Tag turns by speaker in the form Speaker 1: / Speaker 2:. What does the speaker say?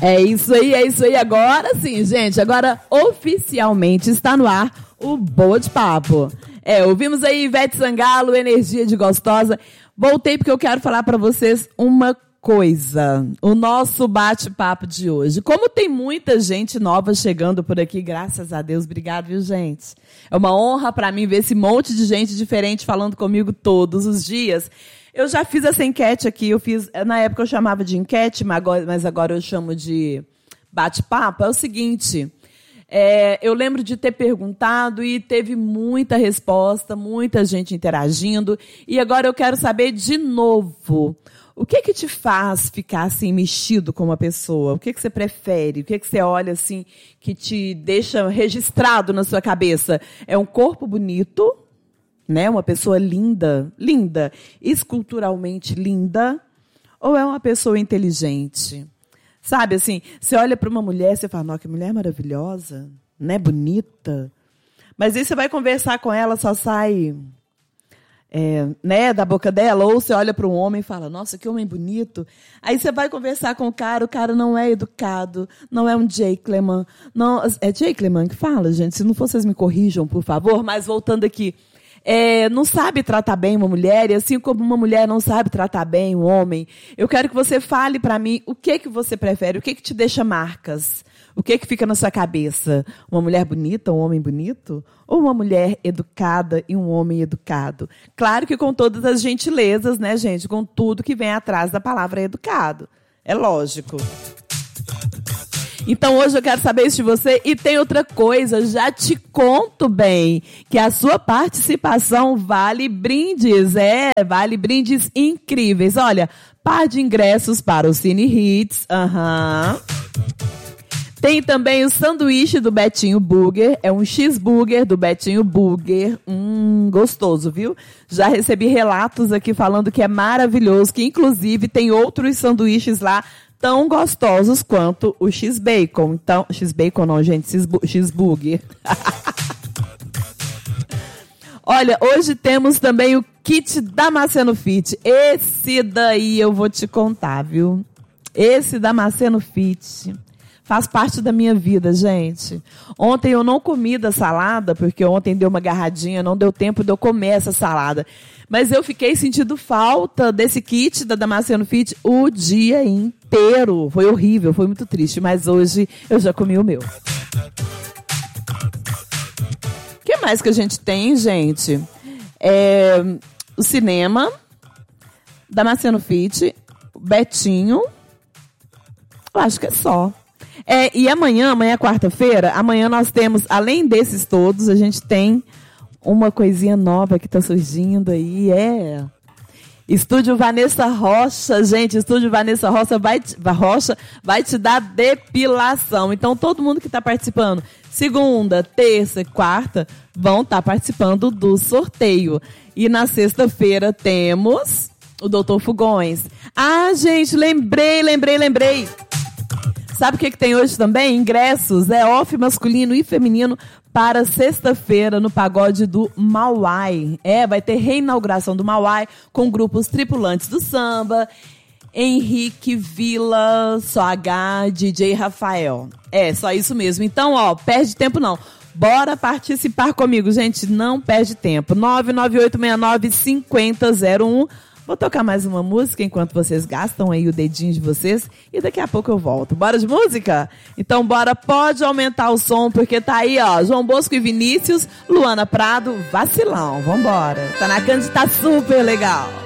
Speaker 1: É isso aí. Agora sim, gente. Agora, oficialmente, está no ar o Boa de Papo. Ouvimos aí Ivete Sangalo, Energia de Gostosa. Voltei porque eu quero falar para vocês uma coisa. O nosso bate-papo de hoje. Como tem muita gente nova chegando por aqui, graças a Deus. Obrigado, viu, gente? É uma honra para mim ver esse monte de gente diferente falando comigo todos os dias. Eu já fiz essa enquete aqui, na época eu chamava de enquete, mas agora eu chamo de bate-papo. É o seguinte, eu lembro de ter perguntado e teve muita resposta, muita gente interagindo, e agora eu quero saber de novo, o que te faz ficar assim mexido com uma pessoa? O que você prefere? O que você olha assim que te deixa registrado na sua cabeça? É um corpo bonito? Né? Uma pessoa linda, esculturalmente linda, ou é uma pessoa inteligente? Sabe, assim, você olha para uma mulher, você fala, nossa, que mulher maravilhosa, né, bonita. Mas aí você vai conversar com ela, só sai, né, da boca dela, ou você olha para um homem e fala, nossa, que homem bonito. Aí você vai conversar com o cara não é educado, não é um gentleman. Não, é gentleman que fala, gente? Se não for, vocês me corrijam, por favor. Mas voltando aqui, não sabe tratar bem uma mulher, e assim como uma mulher não sabe tratar bem um homem, eu quero que você fale para mim o que você prefere, o que te deixa marcas, o que fica na sua cabeça. Uma mulher bonita, um homem bonito? Ou uma mulher educada e um homem educado? Claro que com todas as gentilezas, né, gente? Com tudo que vem atrás da palavra educado. É lógico. Então hoje eu quero saber isso de você. E tem outra coisa, já te conto bem, que a sua participação vale brindes. Vale brindes incríveis. Olha, par de ingressos para o Cine Hits. Tem também o sanduíche do Betinho Burger. É um cheeseburger do Betinho Burger. Gostoso, viu? Já recebi relatos aqui falando que é maravilhoso, que inclusive tem outros sanduíches lá tão gostosos quanto o X-Bacon. Então, X-Bacon não, gente, cheeseburger. Olha, hoje temos também o kit Damasceno Fit. Esse daí eu vou te contar, viu? Esse Damasceno Fit faz parte da minha vida, gente. Ontem eu não comi da salada, porque ontem deu uma agarradinha, não deu tempo de eu comer essa salada. Mas eu fiquei sentindo falta desse kit da Damasceno Fit o dia inteiro. Foi horrível, foi muito triste, mas hoje eu já comi o meu. O que mais que a gente tem, gente? O cinema, Damasceno Fit, Betinho, eu acho que é só. E amanhã é quarta-feira, amanhã nós temos, além desses todos, a gente tem uma coisinha nova que está surgindo aí, Estúdio Vanessa Rocha, gente, Estúdio Vanessa Rocha vai te dar depilação. Então, todo mundo que está participando, segunda, terça e quarta, vão estar participando do sorteio. E na sexta-feira temos o Dr. Fugões. Gente, lembrei. Sabe o que tem hoje também? Ingressos, off masculino e feminino para sexta-feira no pagode do Mauai. Vai ter reinauguração do Mauai com grupos tripulantes do samba, Henrique, Vila, H, DJ Rafael. Só isso mesmo. Então, perde tempo não. Bora participar comigo, gente. Não perde tempo. 99869-5001. Vou tocar mais uma música enquanto vocês gastam aí o dedinho de vocês e daqui a pouco eu volto. Bora de música? Então bora, pode aumentar o som porque tá aí, João Bosco e Vinícius, Luana Prado, Vacilão. Vambora. Tá na Cândido, tá super legal.